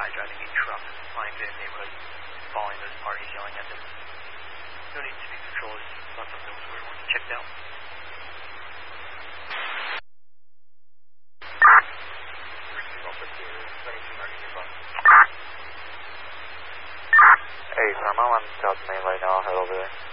driving a truck, flying through the neighborhood, following those parties, yelling at them. No need to speed control is not something we want to check out. Hey, sir, I'm on South Main right now. I'll head over there.